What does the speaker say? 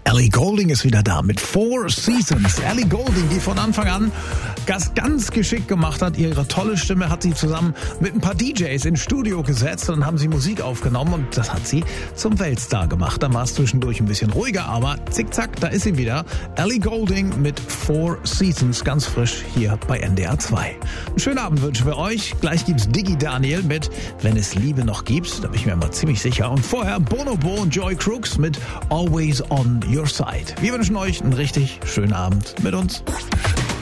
Ellie Goulding ist wieder da mit Four Seasons. Ellie Goulding, die von Anfang an das ganz geschickt gemacht hat. Ihre tolle Stimme hat sie zusammen mit ein paar DJs ins Studio gesetzt und dann haben sie Musik aufgenommen und das hat sie zum Weltstar gemacht. Dann war es zwischendurch ein bisschen ruhiger, aber zickzack, da ist sie wieder. Ellie Goulding mit Four Seasons, ganz frisch hier bei NDR 2. Einen schönen Abend wünschen wir euch. Gleich gibt's Diggi Daniel mit Wenn es Liebe noch gibt, da bin ich mir immer ziemlich sicher. Und vorher Bonobo und Joy Crooks mit Always on Your Side. Wir wünschen euch einen richtig schönen Abend mit uns.